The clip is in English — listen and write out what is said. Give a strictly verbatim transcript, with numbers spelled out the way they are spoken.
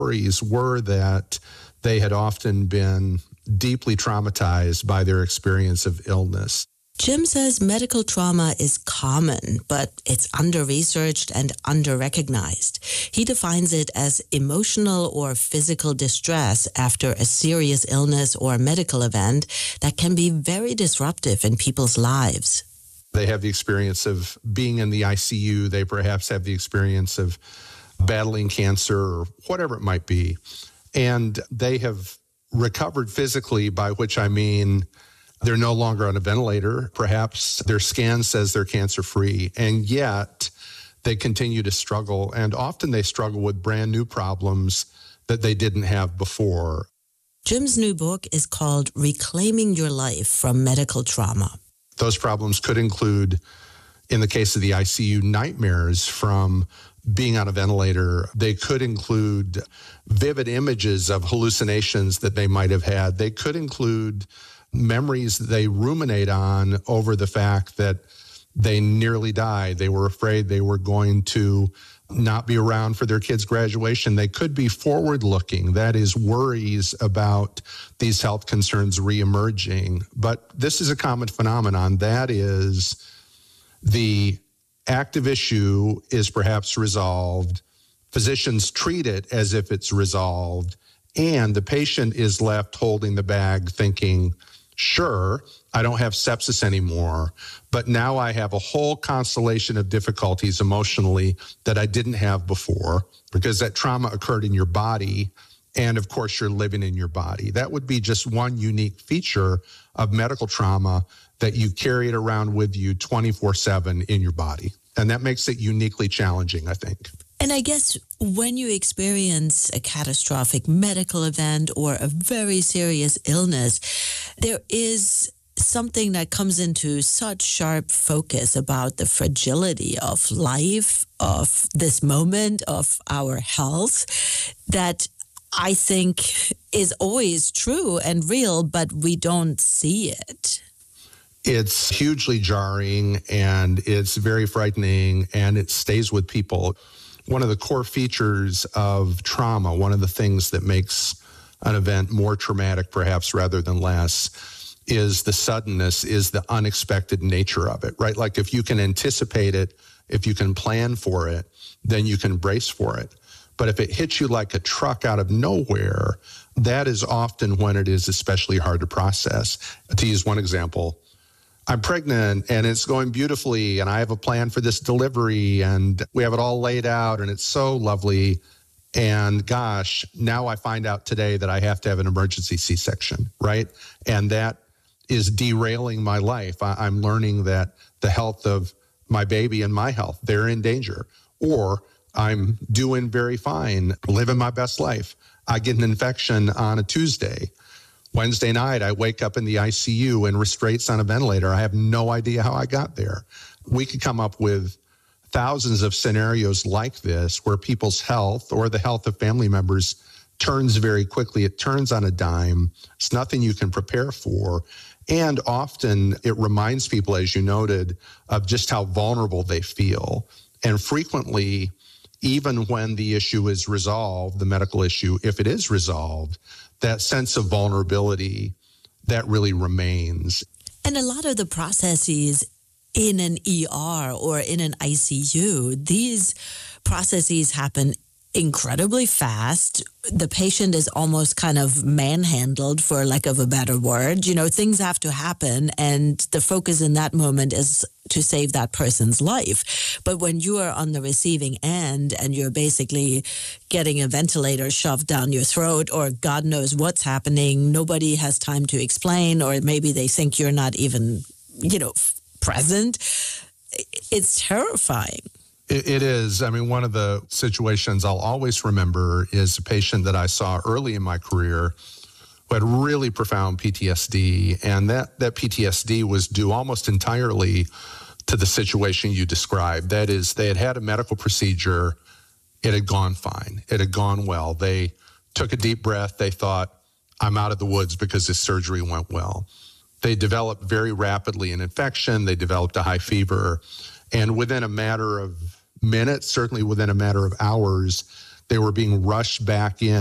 Worries were that they had often been deeply traumatized by their experience of illness. Jim says medical trauma is common, but it's under-researched and under-recognized. He defines it as emotional or physical distress after a serious illness or medical event that can be very disruptive in people's lives. They have the experience of being in the I C U. They perhaps have the experience of battling cancer or whatever it might be. And they have recovered physically, by which I mean they're no longer on a ventilator. Perhaps their scan says they're cancer-free, and yet they continue to struggle. And often they struggle with brand new problems that they didn't have before. Jim's new book is called Reclaiming Your Life from Medical Trauma. Those problems could include, in the case of the I C U, nightmares from being on a ventilator. They could include vivid images of hallucinations that they might have had. They could include memories that they ruminate on over the fact that they nearly died. They were afraid they were going to not be around for their kids' graduation. They could be forward-looking. That is, worries about these health concerns reemerging. But this is a common phenomenon. That is, the active issue is perhaps resolved. Physicians treat it as if it's resolved, and the patient is left holding the bag thinking, sure, I don't have sepsis anymore, but now I have a whole constellation of difficulties emotionally that I didn't have before because that trauma occurred in your body. And of course, you're living in your body. That would be just one unique feature of medical trauma, that you carry it around with you twenty-four seven in your body. And that makes it uniquely challenging, I think. And I guess when you experience a catastrophic medical event or a very serious illness, there is something that comes into such sharp focus about the fragility of life, of this moment, of our health, that I think is always true and real, but we don't see it. It's hugely jarring, and it's very frightening, and it stays with people. One of the core features of trauma, one of the things that makes an event more traumatic perhaps rather than less, is the suddenness, is the unexpected nature of it, right? Like if you can anticipate it, if you can plan for it, then you can brace for it. But if it hits you like a truck out of nowhere, that is often when it is especially hard to process. To use one example, I'm pregnant and it's going beautifully and I have a plan for this delivery and we have it all laid out and it's so lovely. And gosh, now I find out today that I have to have an emergency C-section, right? And that is derailing my life. I, I'm learning that the health of my baby and my health, they're in danger. Or I'm doing very fine, living my best life. I get an infection on a Tuesday. Wednesday night, I wake up in the I C U in restraints on a ventilator. I have no idea how I got there. We could come up with thousands of scenarios like this where people's health or the health of family members turns very quickly. It turns on a dime. It's nothing you can prepare for. And often it reminds people, as you noted, of just how vulnerable they feel. And frequently, even when the issue is resolved, the medical issue, if it is resolved, that sense of vulnerability, that really remains. And a lot of the processes in an E R or in an I C U, these processes happen incredibly fast. The patient is almost kind of manhandled, for lack of a better word. You know, things have to happen, and the focus in that moment is to save that person's life. But when you are on the receiving end and you're basically getting a ventilator shoved down your throat, or God knows what's happening, nobody has time to explain, or maybe they think you're not even, you know, present. It's terrifying. It is. I mean, one of the situations I'll always remember is a patient that I saw early in my career who had really profound P T S D. And that, that P T S D was due almost entirely to the situation you described. That is, they had had a medical procedure. It had gone fine. It had gone well. They took a deep breath. They thought, I'm out of the woods because this surgery went well. They developed very rapidly an infection. They developed a high fever. And within a matter of minutes, certainly within a matter of hours, They were being rushed back in.